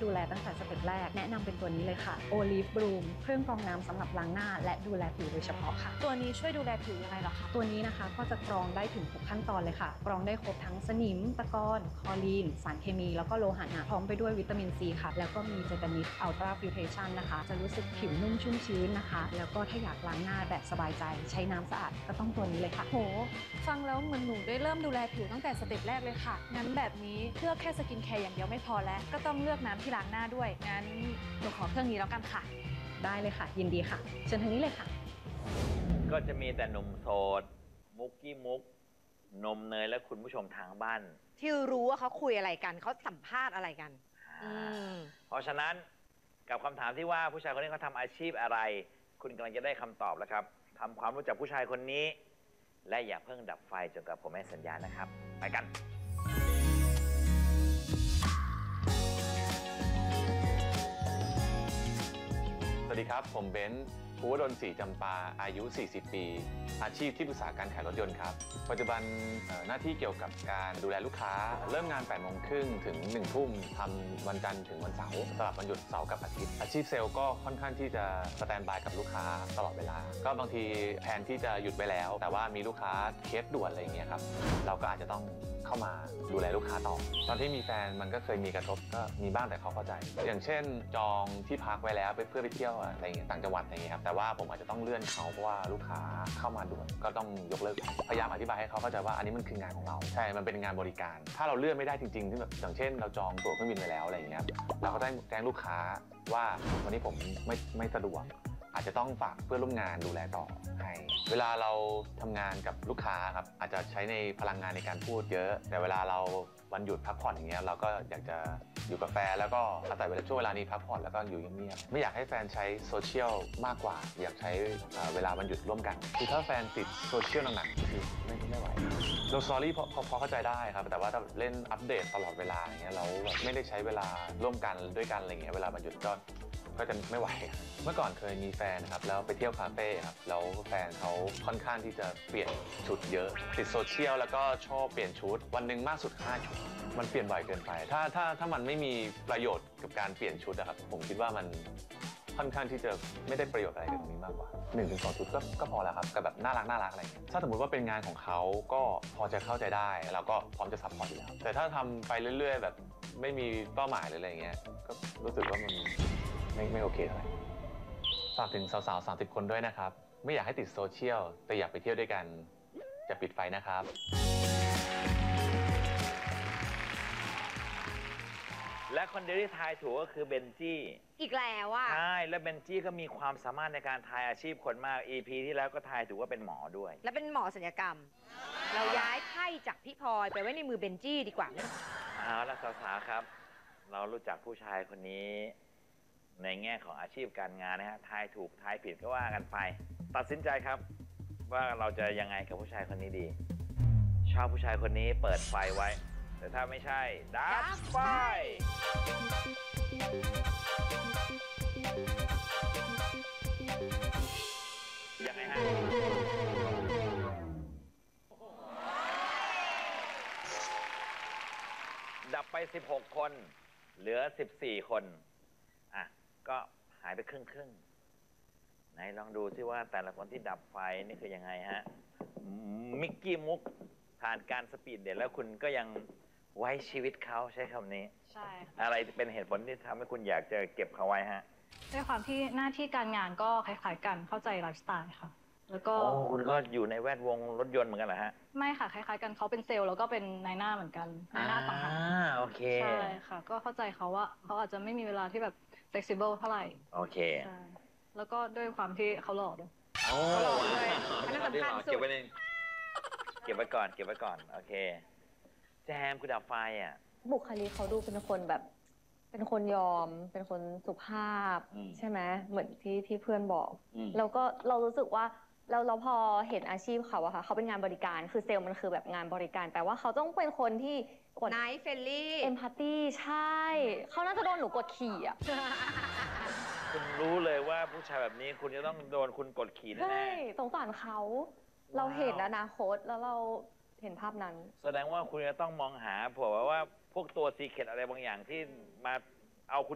ดูแลตั้งแต่สเต็ปแรกแนะนำเป็นตัวนี้เลยค่ะ Olive Bloom เครื่องกรองน้ำสำหรับล้างหน้าและดูแลผิวโดยเฉพาะค่ะตัวนี้ช่วยดูแลผิวยังไงเหรอคะตัวนี้นะคะก็จะกรองได้ถึง6ขั้นตอนเลยค่ะกรองได้ครบทั้งสนิมตะกอนคลอรีนสารเคมีแล้วก็โลหะหนักพร้อมไปด้วยวิตามินซีค่ะแล้วก็มีเจตานิดอัลตราฟิลเทชันนะคะจะรู้สึกผิวนุ่มชุ่มชื้นนะคะแล้วก็ถ้าอยากล้างหน้าแบบสบายใจใช้น้ำสะอาดก็ต้องตัวนี้เลยค่ะโหฟังแล้วเหมือนหนูได้เริ่มดูแลผิวตั้งแต่สเต็ปแรกเลยค่ะงั้นแบบนี้เลือกแค่สกินแคร์อย่างเดียวไม่พอแล้วก็ต้องเลือกน้ำที่ล้างหน้าด้วยงั้นหนูขอเครื่องนี้แล้วกันค่ะได้เลยค่ะยินดีค่ะเชิญทางนี้เลยค่ะก็จะมีแต่หนุ่มโสดมุกกี้มุกนมเนยและคุณผู้ชมทางบ้านที่รู้ว่าเขาคุยอะไรกันเขาสัมภาษณ์อะไรกันเพราะฉะนั้นกับคำถามที่ว่าผู้ชายคนนี้เขาทำอาชีพอะไรคุณกำลังจะได้คำตอบแล้วครับทำความรู้จักผู้ชายคนนี้และอย่าเพิ่งดับไฟจนกว่าผมให้สัญญาณนะครับไปกันสวัสดีครับผมเบนซ์ภูวดลศรีจำปาอายุ40ปีอาชีพที่ปรึกษาการขายรถยนต์ครับปัจจุบันหน้าที่เกี่ยวกับการดูแลลูกค้าเริ่มงาน8 โมงครึ่งถึง1 ทุ่มทำวันจันทร์ถึงวันเสาร์สลับวันหยุดเสาร์กับอาทิตย์อาชีพเซลล์ก็ค่อนข้างที่จะสแตนด์บายกับลูกค้าตลอดเวลาก็บางทีแทนที่จะหยุดไปแล้วแต่ว่ามีลูกค้าเคสด่วนอะไรอย่างเงี้ยครับเราก็อาจจะต้องเข้ามาดูแลลูกค้าต่อตอนที่มีแฟนมันก็เคยมีกระทบก็มีบ้างแต่เขาเข้าใจอย่างเช่นจองที่พักไว้แล้วเพื่อไปเที่ยวอะไรอย่างเงี้ยต่างจังหวัดอะไรอย่างเงี้ยครับแต่ว่าผมอาจจะต้องเลื่อนเขาเพราะว่าลูกค้าเข้ามาด่วนก็ต้องยกเลิกพยายามอธิบายให้เขาเข้าใจว่าอันนี้มันคืองานของเราใช่มันเป็นงานบริการถ้าเราเลื่อนไม่ได้จริงๆที่แบบอย่างเช่นเราจองตั๋วเครื่องบินไว้แล้วอะไรอย่างเงี้ยเราก็ต้องแจ้งลูกค้าว่าวันนี้ผมไม่สะดวกอาจจะต้องฝากเพื่อนร่วมงานดูแลต่อให้เวลาเราทำงานกับลูกค้าครับอาจจะใช้ในพลังงานในการพูดเยอะแต่เวลาเราวันหยุดพักผ่อนอย่างเงี้ยเราก็อยากจะอยู่กับแฟนแล้วก็อาศัยช่วงเวลานี้พักผ่อนแล้วก็อยู่เงียบๆไม่อยากให้แฟนใช้โซเชียลมากกว่าอยากใช้เวลาวันหยุดร่วมกันคือถ้าแฟนติดโซเชียลหนักๆคือไม่ไหวลงสตอรี่พอเข้าใจได้ครับแต่ว่าถ้าเล่นอัปเดตตลอดเวลาอย่างเงี้ยเราแบบไม่ได้ใช้เวลาร่วมกันด้วยกันอะไรเงี้ยเวลาวันหยุดก็จะไม่ไหวเมื่อก่อนเคยมีแฟนครับแล้วไปเที่ยวคาเฟ่ครับแล้วแฟนเขาค่อนข้างที่จะเปลี่ยนชุดเยอะติดโซเชียลแล้วก็ชอบเปลี่ยนชุดวันหนึ่งมากสุด5 ชุดมันเปลี่ยนบ่อยเกินไปถ้ามันไม่มีประโยชน์กับการเปลี่ยนชุดนะครับผมคิดว่ามันค่อนข้างที่จะไม่ได้ประโยชน์อะไรกับตรงนี้มากกว่า 1-2 ชุดก็พอแล้วครับกับแบบน่ารักอะไรอย่างเงี้ยถ้าสมมติว่าเป็นงานของเขาก็พอจะเข้าใจได้แล้วก็พร้อมจะซัพพอร์ตอยู่แล้วแต่ถ้าทำไปเรื่อยๆแบบไม่มีเป้าหมายหรืออะไรอย่างเงี้ยก็รู้สึกว่ามันไม่โอเคเท่าไหร่ฝากถึงสาวๆ30 คนด้วยนะครับไม่อยากให้ติดโซเชียลแต่อยากไปเที่ยวด้วยกันจะปิดไฟนะครับและคนเดียวที่ทายถูกก็คือเบนจี้อีกแล้วอ่ะใช่และเบนจี้ก็มีความสามารถในการทายอาชีพคนมาก EP ที่แล้วก็ทายถูกว่าเป็นหมอด้วยและเป็นหมอศัลยกรรมเราย้ายไพ่จากพี่พลอยไปไว้ในมือเบนจี้ดีกว่าเอาละสาวๆครับเรารู้จักผู้ชายคนนี้ในแง่ของอาชีพการงานนะฮะทายถูกทายผิดก็ว่ากันไปตัดสินใจครับว่าเราจะยังไงกับผู้ชายคนนี้ดีชอบผู้ชายคนนี้เปิดไฟไว้แต่ถ้าไม่ใช่ดับไฟยังไงฮะดับไป16 คนเหลือ14 คนอ่ะก็หายไปครึ่งไหนลองดูซิว่าแต่ละคนที่ดับไฟนี่คือยังไงฮะมิกกี้มุกผ่านการสปีดเดทแล้วคุณก็ยังไว้ชีวิตเขาใช้คำนี้ใช่อะไรเป็นเหตุผลที่ทำให้คุณอยากจะเก็บเขาไว้ฮะด้วยความที่หน้าที่การงานก็คล้ายๆกันเข้าใจไลฟ์สไตล์ค่ะแล้วก็คุณก็อยู่ในแวดวงรถยนต์เหมือนกันเหรอฮะไม่ค่ะคล้ายๆกันเขาเป็นเซลล์แล้วก็เป็นนายหน้าเหมือนกันนายหน้าต่างหากโอเคใช่ค่ะก็เข้าใจเขาว่าเขาอาจจะไม่มีเวลาที่แบบ flexible เท่าไหร่โอเคใช่แล้วก็ด้วยความที่เขาหล่อด้วยหล่อเลยอันนั้นสำคัญสุดเก็บไว้ก่อนโอเคแจมคุณดับไฟอ่ะบุคลิกเขาดูเป็นคนแบบเป็นคนยอมเป็นคนสุภาพใช่ไหมเหมือนที่เพื่อนบอกแล้วก็เรารู้สึกว่าเราพอเห็นอาชีพเขาอะค่ะเขาเป็นงานบริการคือเซลล์มันคือแบบงานบริการแปลว่าเขาต้องเป็นคนที่ไนท์เฟลลี่เอมพัตตี้ใช่เขาน่าจะโดนหนูกดขี่อะคุณรู้เลยว่าผู้ชายแบบนี้คุณจะต้องโดนคุณกดขี่แน่ๆใช่สงสารเขาเราเห็นอนาคตแล้วเราเห็นภาพนั้นแสดงว่าคุณจะต้องมองหาเผื่อว่าพวกตัวซีเคร็ตอะไรบางอย่างที่มาเอาคุณ